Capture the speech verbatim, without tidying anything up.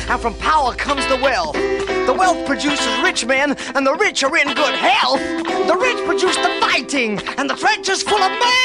and from power comes the wealth. The wealth produces rich men, and the rich are in good health. The rich produce the fighting, and the trenches full of men.